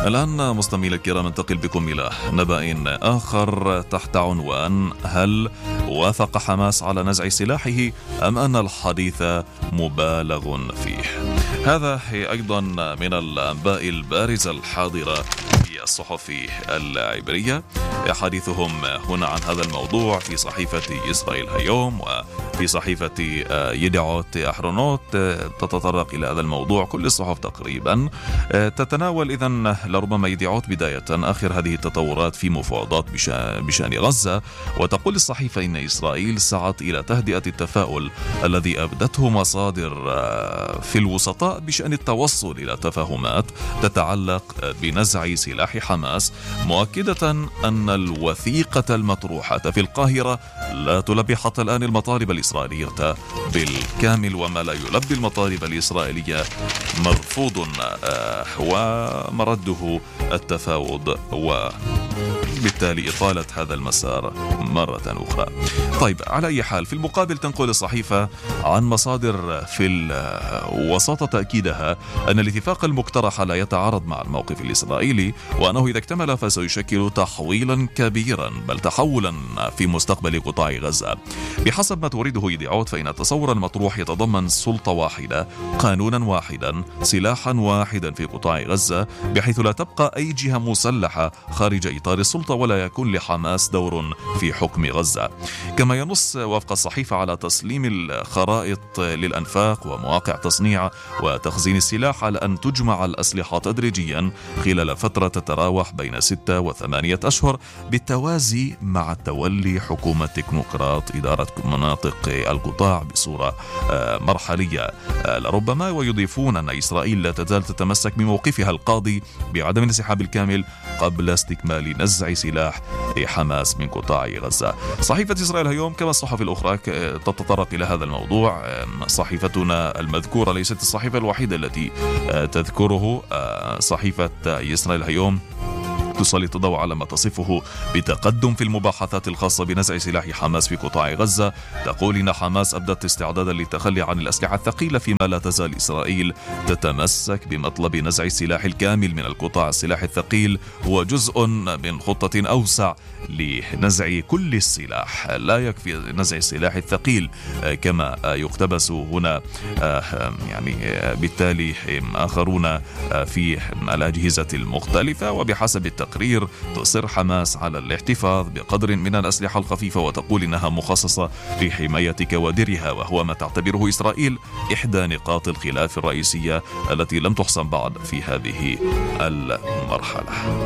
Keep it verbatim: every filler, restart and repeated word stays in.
الآن مستمعينا الكرام ننتقل بكم إلى نبأ آخر تحت عنوان: هل وافق حماس على نزع سلاحه أم أن الحديث مبالغ فيه؟ هذا أيضا من الأنباء البارزة الحاضرة في الصحف العبرية. حديثهم هنا عن هذا الموضوع في صحيفة إسرائيل اليوم وفي صحيفة يدعوت أحرونوت تتطرق إلى هذا الموضوع. كل الصحف تقريبا تتناول إذن لربما يدعوت بداية آخر هذه التطورات في مفاوضات بشأن غزة. وتقول الصحيفة إن إسرائيل سعت إلى تهدئة التفاؤل الذي أبدته مصادر في الوسطاء بشأن التوصل إلى تفاهمات تتعلق بنزع سلاح حماس، مؤكدة أن الوثيقة المطروحة في القاهرة لا تلبي حتى الآن المطالب الإسرائيلية بالكامل، وما لا يلبي المطالب الإسرائيلية مرفوض ومرده التفاوض وبالتالي إطالة هذا المسار مرة أخرى. طيب، على أي حال، في المقابل تنقل الصحيفة عن مصادر في الوساطة تأكيدها أن الاتفاق المقترح لا يتعارض مع الموقف الإسرائيلي، وأنه إذا اكتمل فسيشكل تحويلا كبيرا بل تحولا في مستقبل قطاع غزة. بحسب ما تورده يدعوت، فإن التصور المطروح يتضمن سلطة واحدة، قانونا واحدا، سلاحا واحدا في قطاع غزة، بحيث لا تبقى أي جهة مسلحة خارج إطار السلطة ولا يكون لحماس دور في حكم غزة. كما ينص وفق الصحيفة على تسليم الخرائط للأنفاق ومواقع تصنيع وتخزين السلاح على أن تجمع الأسلحة تدريجيا خلال فترة تتراوح بين ستة وثمانية أشهر، بالتوازي مع تولي حكومة تكنوقراط إدارة مناطق القطاع بصورة مرحلية لربما. ويضيفون أن إسرائيل لا تزال تتمسك بموقفها القاضي بعدم الانسحاب الكامل قبل استكمال نزع سلاح حماس من قطاع غزة. صحيفة إسرائيل اليوم كما الصحف الأخرى تتطرق إلى هذا الموضوع. صحيفتنا المذكورة ليست الصحيفة الوحيدة التي تذكره. صحيفة إسرائيل اليوم تسلط الضوء على ما تصفه بتقدم في المباحثات الخاصة بنزع سلاح حماس في قطاع غزة. تقول إن حماس أبدت استعدادا للتخلي عن الأسلحة الثقيلة، فيما لا تزال إسرائيل تتمسك بمطلب نزع السلاح الكامل من القطاع. السلاح الثقيل هو جزء من خطة أوسع لنزع كل السلاح، لا يكفي نزع السلاح الثقيل كما يقتبس هنا يعني بالتالي آخرون في الأجهزة المختلفة. وبحسب التقرير تصر حماس على الاحتفاظ بقدر من الأسلحة الخفيفة، وتقول إنها مخصصة لحماية كوادرها، وهو ما تعتبره إسرائيل إحدى نقاط الخلاف الرئيسية التي لم تحسم بعد في هذه المرحلة.